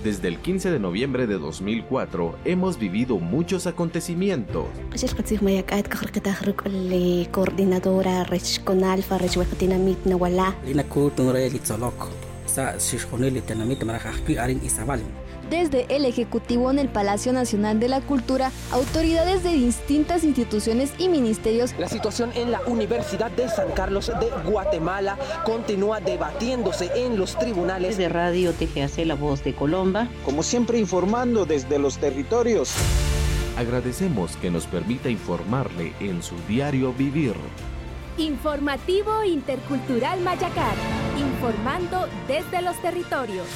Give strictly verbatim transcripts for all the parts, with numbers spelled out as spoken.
Desde el quince de noviembre de dos mil cuatro hemos vivido muchos acontecimientos. Coordinadora Rech Conalfa Rech Huecatinamit Nawala. Desde el Ejecutivo en el Palacio Nacional de la Cultura, autoridades de distintas instituciones y ministerios. La situación en la Universidad de San Carlos de Guatemala continúa debatiéndose en los tribunales. De Radio T G A C, La Voz de Colomba. Como siempre, informando desde los territorios. Agradecemos que nos permita informarle en su diario vivir. Informativo Intercultural Mayacar, informando desde los territorios.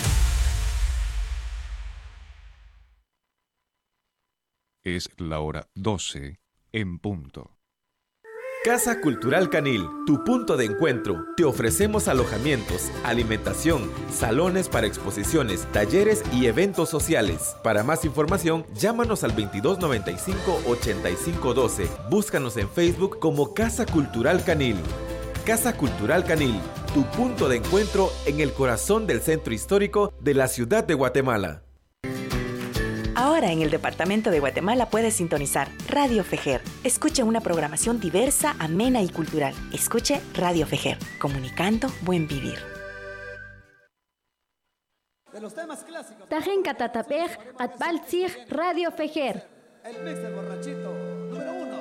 Es la hora doce en punto. Casa Cultural Canil, tu punto de encuentro. Te ofrecemos alojamientos, alimentación, salones para exposiciones, talleres y eventos sociales. Para más información, llámanos al veintidós noventa y cinco, ochenta y cinco doce. Búscanos en Facebook como Casa Cultural Canil. Casa Cultural Canil, tu punto de encuentro en el corazón del centro histórico de la ciudad de Guatemala. Ahora en el departamento de Guatemala puedes sintonizar Radio Fejer. Escuche una programación diversa, amena y cultural. Escuche Radio Fejer, comunicando buen vivir. De los temas clásicos. Tajen Catatapej, Atbaltzig, Radio Fejer. El mix del borrachito.